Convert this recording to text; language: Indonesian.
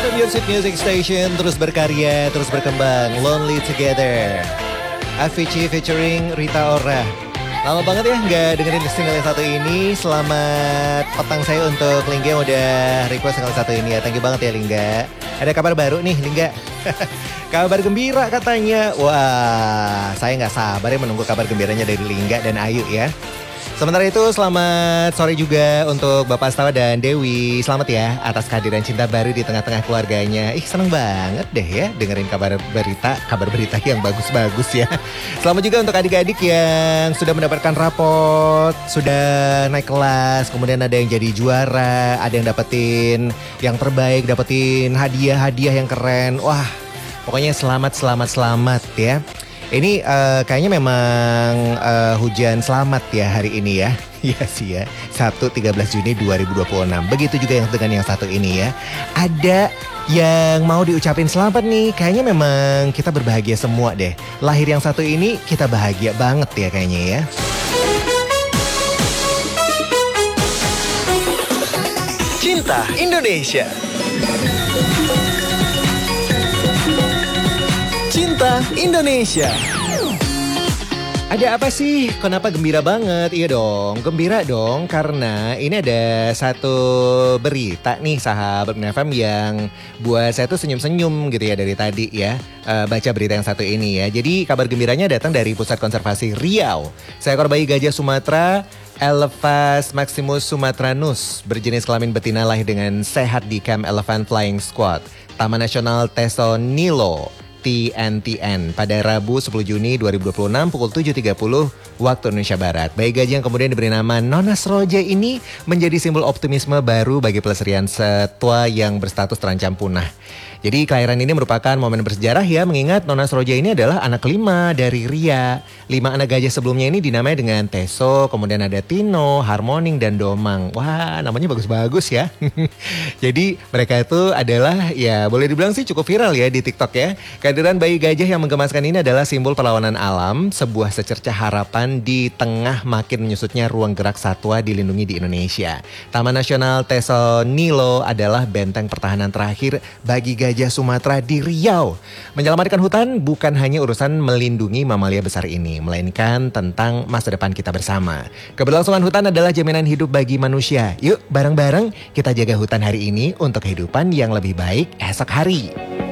Music Music Station terus berkarya, terus berkembang. Lonely Together, Avicii featuring Rita Ora. Lama banget ya nggak dengerin single yang satu ini. Selamat petang saya untuk Lingga yang udah request single satu ini ya. Thank you banget ya Lingga. Ada kabar baru nih Lingga. Kabar gembira katanya. Wah, saya nggak sabar ya menunggu kabar gembiranya dari Lingga dan Ayu ya. Sementara itu selamat sore juga untuk Bapak Astawa dan Dewi. Selamat ya atas kehadiran cinta baru di tengah-tengah keluarganya. Seneng banget deh ya dengerin kabar berita yang bagus-bagus ya. Selamat juga untuk adik-adik yang sudah mendapatkan raport, sudah naik kelas, kemudian ada yang jadi juara, ada yang dapetin yang terbaik, dapetin hadiah-hadiah yang keren. Wah, pokoknya selamat ya. Ini kayaknya memang hujan selamat ya hari ini ya. Iya sih ya, Sabtu 13 Juni 2026. Begitu juga yang dengan yang satu ini ya. Ada yang mau diucapin selamat nih. Kayaknya memang kita berbahagia semua deh. Lahir yang satu ini kita bahagia banget ya kayaknya ya. Cinta Indonesia. Cinta Indonesia. Ada apa sih? Kenapa gembira banget? Iya dong, gembira dong karena ini ada satu berita nih sahabat FM yang buat saya tuh senyum-senyum gitu ya dari tadi ya. Baca berita yang satu ini ya. Jadi kabar gembiranya datang dari Pusat Konservasi Riau. Seekor bayi gajah Sumatera Elephas Maximus sumatranus berjenis kelamin betina lahir dengan sehat di Camp Elephant Flying Squad Taman Nasional Teso Nilo TNTN pada Rabu 10 Juni 2026 pukul 7.30 waktu Indonesia Barat. Bayi gajah yang kemudian diberi nama Nonas Roja ini menjadi simbol optimisme baru bagi pelestarian satwa yang berstatus terancam punah. Jadi kelahiran ini merupakan momen bersejarah ya, mengingat Nonas Roja ini adalah anak kelima dari Ria. 5 anak gajah sebelumnya ini dinamai dengan Teso, kemudian ada Tino, Harmoning, dan Domang. Wah, namanya bagus-bagus ya. Jadi mereka itu adalah ya boleh dibilang sih cukup viral ya di TikTok ya. Kehadiran bayi gajah yang menggemaskan ini adalah simbol perlawanan alam, sebuah secercah harapan di tengah makin menyusutnya ruang gerak satwa dilindungi di Indonesia. Taman Nasional Teso Nilo adalah benteng pertahanan terakhir bagi gajah Sumatera di Riau. Menyelamatkan hutan bukan hanya urusan melindungi mamalia besar ini, melainkan tentang masa depan kita bersama. Keberlangsungan hutan adalah jaminan hidup bagi manusia. Yuk bareng-bareng kita jaga hutan hari ini untuk kehidupan yang lebih baik esok hari.